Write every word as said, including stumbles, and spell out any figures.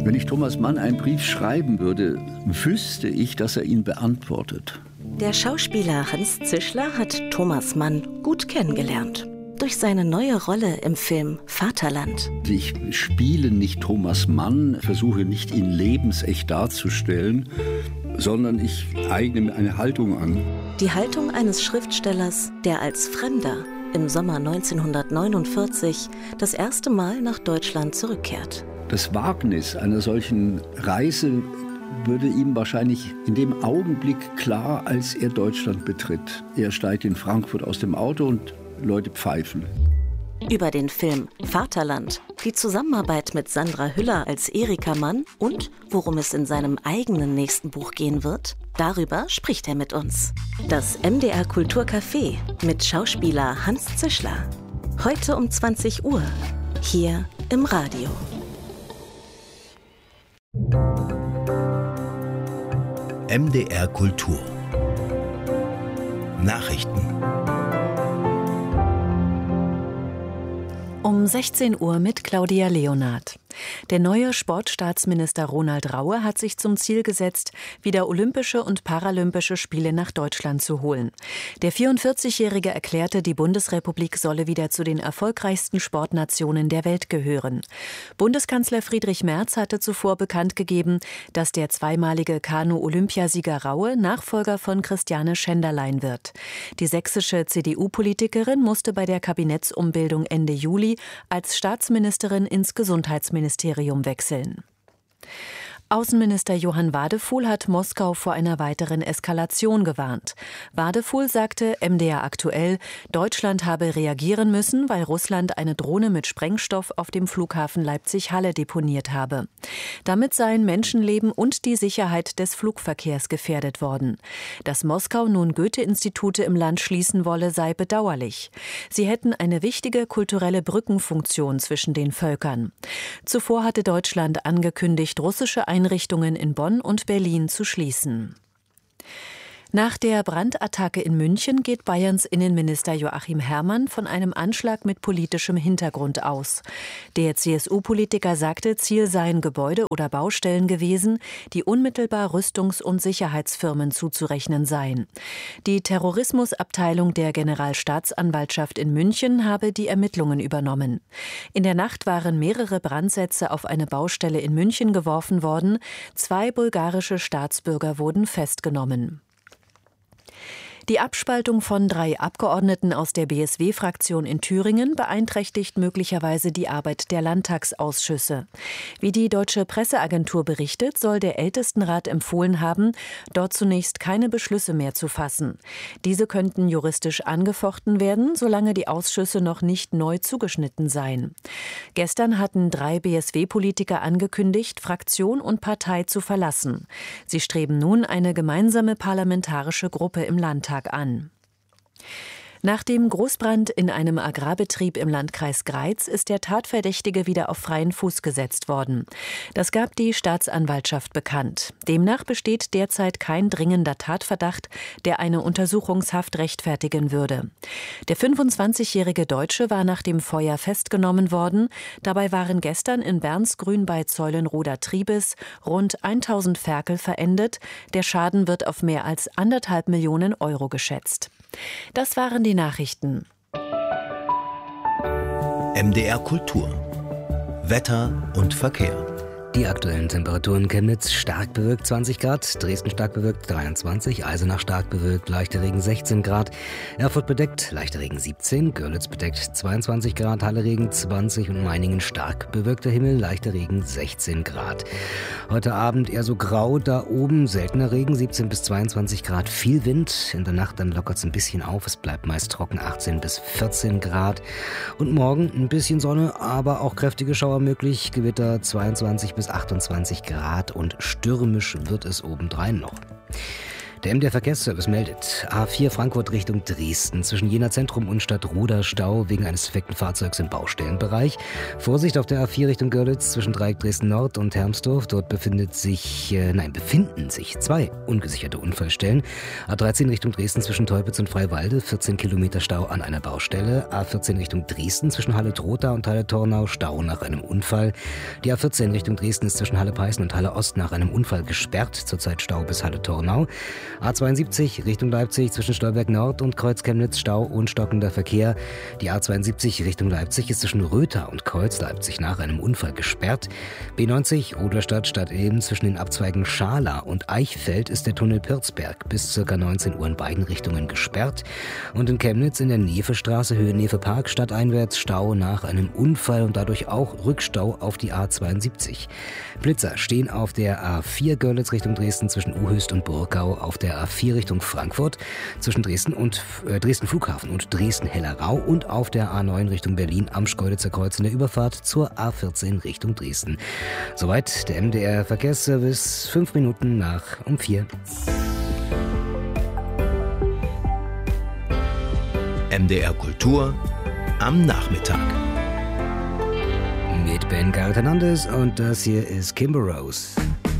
Wenn ich Thomas Mann einen Brief schreiben würde, wüsste ich, dass er ihn beantwortet. Der Schauspieler Hans Zischler hat Thomas Mann gut kennengelernt. Durch seine neue Rolle im Film Vaterland. Ich spiele nicht Thomas Mann, versuche nicht, ihn lebensecht darzustellen, sondern ich eigne mir eine Haltung an. Die Haltung eines Schriftstellers, der als Fremder im Sommer neunzehnhundertneunundvierzig das erste Mal nach Deutschland zurückkehrt. Das Wagnis einer solchen Reise würde ihm wahrscheinlich in dem Augenblick klar, als er Deutschland betritt. Er steigt in Frankfurt aus dem Auto und Leute pfeifen. Über den Film Vaterland, die Zusammenarbeit mit Sandra Hüller als Erika Mann und worum es in seinem eigenen nächsten Buch gehen wird, darüber spricht er mit uns. Das M D R Kulturcafé mit Schauspieler Hans Zischler. Heute um zwanzig Uhr, hier im Radio. M D R Kultur Nachrichten. Um sechzehn Uhr mit Claudia Leonard. Der neue Sportstaatsminister Ronald Raue hat sich zum Ziel gesetzt, wieder Olympische und Paralympische Spiele nach Deutschland zu holen. Der vierundvierzigjährige erklärte, die Bundesrepublik solle wieder zu den erfolgreichsten Sportnationen der Welt gehören. Bundeskanzler Friedrich Merz hatte zuvor bekannt gegeben, dass der zweimalige Kanu-Olympiasieger Raue Nachfolger von Christiane Schenderlein wird. Die sächsische C D U-Politikerin musste bei der Kabinettsumbildung Ende Juli als Staatsministerin ins Gesundheitsministerium Ministerium wechseln. Außenminister Johann Wadefuhl hat Moskau vor einer weiteren Eskalation gewarnt. Wadefuhl sagte M D R aktuell, Deutschland habe reagieren müssen, weil Russland eine Drohne mit Sprengstoff auf dem Flughafen Leipzig-Halle deponiert habe. Damit seien Menschenleben und die Sicherheit des Flugverkehrs gefährdet worden. Dass Moskau nun Goethe-Institute im Land schließen wolle, sei bedauerlich. Sie hätten eine wichtige kulturelle Brückenfunktion zwischen den Völkern. Zuvor hatte Deutschland angekündigt, russische Einrichtungen Einrichtungen in Bonn und Berlin zu schließen. Nach der Brandattacke in München geht Bayerns Innenminister Joachim Herrmann von einem Anschlag mit politischem Hintergrund aus. Der C S U-Politiker sagte, Ziel seien Gebäude oder Baustellen gewesen, die unmittelbar Rüstungs- und Sicherheitsfirmen zuzurechnen seien. Die Terrorismusabteilung der Generalstaatsanwaltschaft in München habe die Ermittlungen übernommen. In der Nacht waren mehrere Brandsätze auf eine Baustelle in München geworfen worden. Zwei bulgarische Staatsbürger wurden festgenommen. Die Abspaltung von drei Abgeordneten aus der B S W-Fraktion in Thüringen beeinträchtigt möglicherweise die Arbeit der Landtagsausschüsse. Wie die Deutsche Presseagentur berichtet, soll der Ältestenrat empfohlen haben, dort zunächst keine Beschlüsse mehr zu fassen. Diese könnten juristisch angefochten werden, solange die Ausschüsse noch nicht neu zugeschnitten seien. Gestern hatten drei B S W-Politiker angekündigt, Fraktion und Partei zu verlassen. Sie streben nun eine gemeinsame parlamentarische Gruppe im Landtag an. Nach dem Großbrand in einem Agrarbetrieb im Landkreis Greiz ist der Tatverdächtige wieder auf freien Fuß gesetzt worden. Das gab die Staatsanwaltschaft bekannt. Demnach besteht derzeit kein dringender Tatverdacht, der eine Untersuchungshaft rechtfertigen würde. Der fünfundzwanzigjährige Deutsche war nach dem Feuer festgenommen worden. Dabei waren gestern in Bernsgrün bei Zeulenroda-Triebes rund tausend Ferkel verendet. Der Schaden wird auf mehr als anderthalb Millionen Euro geschätzt. Das waren die Nachrichten. M D R Kultur. Wetter und Verkehr. Die aktuellen Temperaturen: Chemnitz stark bewölkt zwanzig Grad, Dresden stark bewölkt dreiundzwanzig, Eisenach stark bewölkt, leichter Regen sechzehn Grad, Erfurt bedeckt, leichter Regen siebzehn, Görlitz bedeckt zweiundzwanzig Grad, Halle Regen zwanzig und Meiningen stark bewölkter Himmel, leichter Regen sechzehn Grad. Heute Abend eher so grau, da oben seltener Regen, siebzehn bis zweiundzwanzig Grad, viel Wind, in der Nacht dann lockert es ein bisschen auf, es bleibt meist trocken, achtzehn bis vierzehn Grad und morgen ein bisschen Sonne, aber auch kräftige Schauer möglich, Gewitter zweiundzwanzig bis achtundzwanzig Grad und stürmisch wird es obendrein noch. Der M D R Verkehrsservice meldet A vier Frankfurt Richtung Dresden. Zwischen Jena Zentrum und Stadtroda Stau wegen eines defekten Fahrzeugs im Baustellenbereich. Vorsicht auf der A vier Richtung Görlitz zwischen Dreieck Dresden Nord und Hermsdorf. Dort befindet sich, äh, nein, befinden sich zwei ungesicherte Unfallstellen. A dreizehn Richtung Dresden zwischen Teupitz und Freiwalde. vierzehn Kilometer Stau an einer Baustelle. A vierzehn Richtung Dresden zwischen Halle-Trotha und Halle-Tornau. Stau nach einem Unfall. Die A vierzehn Richtung Dresden ist zwischen Halle-Peißen und Halle-Ost nach einem Unfall gesperrt. Zurzeit Stau bis Halle-Tornau. A zweiundsiebzig Richtung Leipzig zwischen Stolberg Nord und Kreuz Chemnitz Stau und stockender Verkehr. Die A zweiundsiebzig Richtung Leipzig ist zwischen Rötha und Kreuz Leipzig nach einem Unfall gesperrt. B neunzig Rudolstadt Stadt Ilm zwischen den Abzweigen Schala und Eichfeld ist der Tunnel Pirzberg bis ca. neunzehn Uhr in beiden Richtungen gesperrt. Und in Chemnitz in der Nevestraße Höhe Nevepark stadteinwärts Stau nach einem Unfall und dadurch auch Rückstau auf die A zweiundsiebzig. Blitzer stehen auf der A vier Görlitz Richtung Dresden zwischen Uhöst und Burgau, auf der A vier Richtung Frankfurt zwischen Dresden und äh, Dresden Flughafen und Dresden-Hellerau und auf der A neun Richtung Berlin am Schkeuditzer Kreuz in der Überfahrt zur A vierzehn Richtung Dresden. Soweit der M D R Verkehrsservice, fünf Minuten nach um vier. M D R Kultur am Nachmittag. Mit Ben Gareth Hernandez und das hier ist Kimber Rose.